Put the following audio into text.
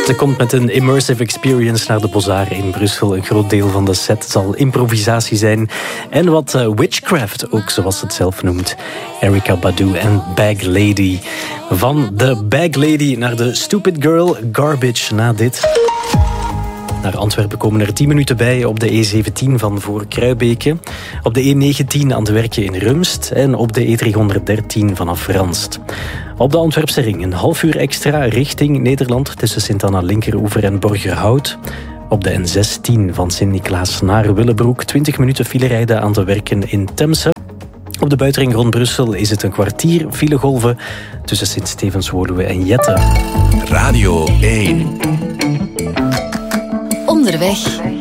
Ze komt met een immersive experience naar de Beaux-Arts in Brussel. Een groot deel van de set zal improvisatie zijn. En wat witchcraft, ook zoals ze het zelf noemt. Erykah Badu en Bag Lady. Van de Bag Lady naar de Stupid Girl Garbage na dit. Naar Antwerpen komen er 10 minuten bij op de E17 van voor Kruibeke. Op de E19 aan het werkje in Rumst. En op de E313 vanaf Ranst. Op de Antwerpse ring een half uur extra richting Nederland tussen Sint-Anna-Linkeroever en Borgerhout. Op de N16 van Sint-Niklaas naar Willebroek 20 minuten file rijden aan te werken in Temse. Op de buitenring rond Brussel is het een kwartier filegolven tussen Sint-Stevens-Woluwe en Jette. Radio 1. Onderweg.